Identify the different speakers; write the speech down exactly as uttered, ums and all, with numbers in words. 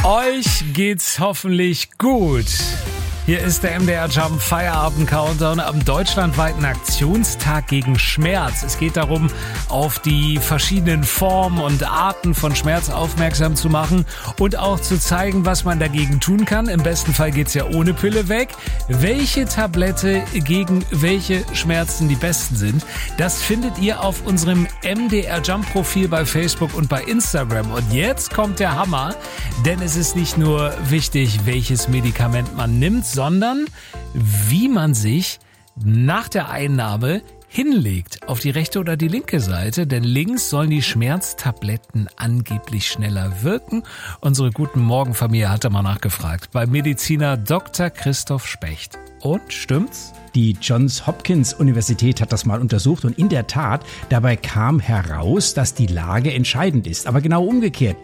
Speaker 1: Euch geht's hoffentlich gut. Hier ist der M D R Jump Feierabend Countdown am deutschlandweiten Aktionstag gegen Schmerz. Es geht darum, auf die verschiedenen Formen und Arten von Schmerz aufmerksam zu machen und auch zu zeigen, was man dagegen tun kann. Im besten Fall geht's ja ohne Pille weg. Welche Tablette gegen welche Schmerzen die besten sind, das findet ihr auf unserem M D R Jump Profil bei Facebook und bei Instagram. Und jetzt kommt der Hammer, denn es ist nicht nur wichtig, welches Medikament man nimmt, sondern wie man sich nach der Einnahme hinlegt, auf die rechte oder die linke Seite, denn links sollen die Schmerztabletten angeblich schneller wirken. Unsere guten Morgenfamilie hatte mal nachgefragt bei Mediziner Doktor Christoph Specht. Und stimmt's?
Speaker 2: Die Johns Hopkins Universität hat das mal untersucht und in der Tat, dabei kam heraus, dass die Lage entscheidend ist, aber genau umgekehrt.